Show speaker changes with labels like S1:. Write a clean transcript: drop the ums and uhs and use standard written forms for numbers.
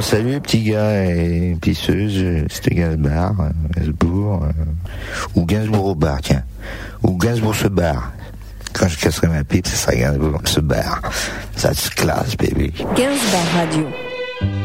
S1: Bon, salut, petits gars et pisseuses, c'était Gainsbourg, ou Gainsbourg au bar, tiens. Ou Gainsbourg se barre. Quand je casserai ma pipe, ce sera Gainsbourg se barre. Ça se classe, baby.
S2: Gainsbourg Radio.